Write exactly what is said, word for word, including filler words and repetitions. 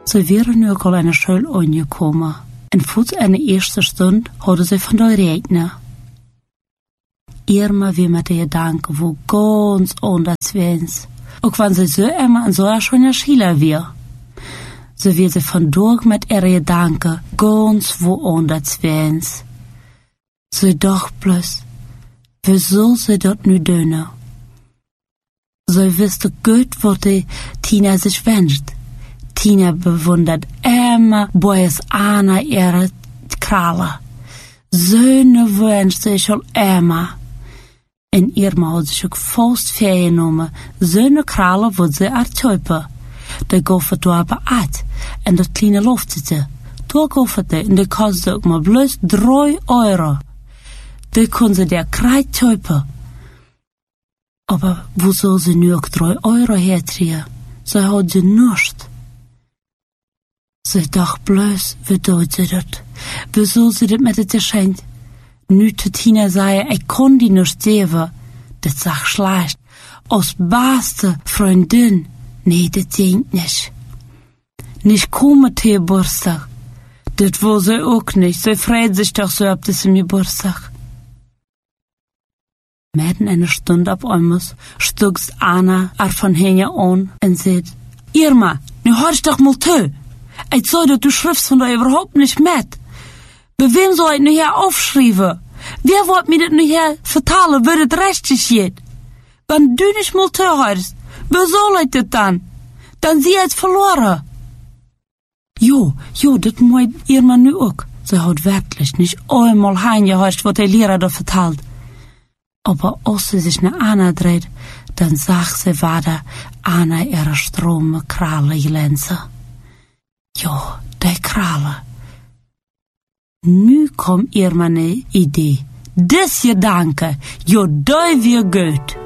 Ze waren nu ook al aan de school aangekomen. En voor een eerste stund hadden ze van de rekenen. Irma wie met de gedanken wo ganz anders wens. Ook wanneer ze zo immer en zo schon in Schila weer. Ze weer ze vandaag met ihre gedanken ganz wo anders wens. Ze dacht plus, wie soll ze dat nu doen? Ze wist gut, wat die Tina sich wünscht. Tina bewundert immer boys Anna ihre Krallen. Söhne wünscht sich al immer. En Irma had zich ook vast vergenomen. Söhne Krallen wat ze haar tuipen. De goffert door uit. En dat kleine loftete. Toen gofferte en de kostte ook maar bloos drie euro. De kon ze der krijt tuipen. Aber wo soll sie nu ook drei euro herkriegen? Ze had ze nichts. Ze dacht bloos, wie doet ze dat? Wie soll sie dat met het geschenk? Nu te Tina zei, ik kon die nichts geven. Dat zag schlecht. Als beste Freundin, nee, dat denkt nicht. Nicht komen te je Geburtstag. Dat wil ze ook nicht. Ze freut sich doch so op diesem Geburtstag. Mitten eine Stunde ab einmal stugst Anna ar von Henja an und sagt, Irma, nu hörst doch mal zu. Ich soll dat du schriftst von da überhaupt nicht mit. Bei wem soll ich nu hier aufschreiben? Wer wollt mir das nu hier vertalen, wie das richtig geht? Wenn du nicht mal zu hörst, wer soll ich das dann? Dann sie jetzt verloren. Jo, jo, das meint Irma nu auch. Sie hat wirklich nicht einmal hingehört, was der Lehrer da vertalt. Aber als sie sich nach Anna dreht, dann sagt sie weiter, Anna ihre strome Krallen glänzen. Ja, die Krallen. Nu kommt ihr meine Idee. Das Gedanke, ja, die wir gut.